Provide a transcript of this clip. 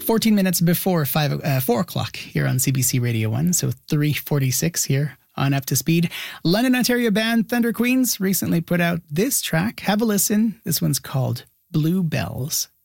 14 minutes before 4 o'clock here on CBC Radio 1, so 3:46 here on Up to Speed. London, Ontario band Thunder Queens recently put out this track. Have a listen. This one's called Blue Bells.